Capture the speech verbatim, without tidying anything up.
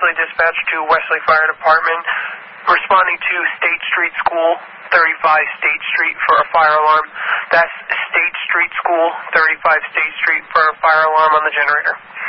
Wesley Dispatch to Wesley Fire Department, responding to State Street School, thirty-five State Street for a fire alarm. That's State Street School, thirty-five State Street for a fire alarm on the generator.